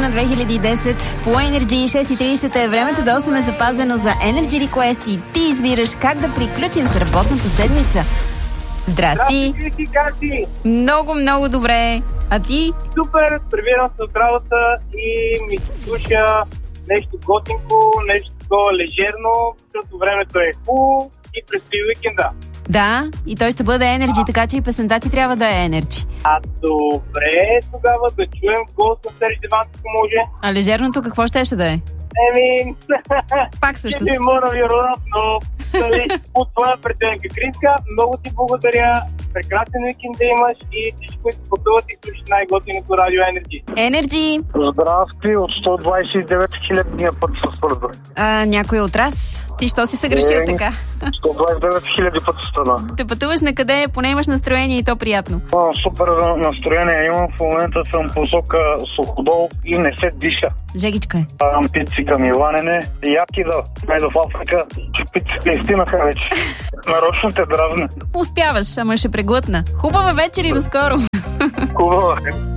на 2010 по Energy 6.30 е времето до 8 е запазено за Energy Request и ти избираш как да приключим с работната седмица. Здрасти! Здрасти, как си? Много, много добре. А ти? Супер, прибирам се от работа и ми се слуша нещо готинко, нещо лежерно, защото времето е хубаво и предстои уикенда. Да, и той ще бъде Energy, така че и песента ти трябва да е Energy. Добре, тогава да чуем Ghost на Серж Девант, ако може. А лежерното какво ще да е? Пак също. Не мога ви родам, но от твоя преценка. Криска, много ти благодаря. Прекрасен уикенд да имаш и всички, които пътуват и слушат най-готиното радио Energy. Energy! Здрасти, от 129 хилядния път се свързвам. Някой от раз? Ти що си съгрешил така? 129 хиляди път стана. Те пътуваш на къде, поне имаш настроение и то приятно. Супер настроение имам. В момента съм посока Суходол и не се диша. Жегичка е. Пици към Иванене. Яки да. Майдо в Африка. Че пиците изтинаха вече. Нарочно те дразне. Успяваш, ама ще преглътна. Хубава вечер и до скоро. Хубава.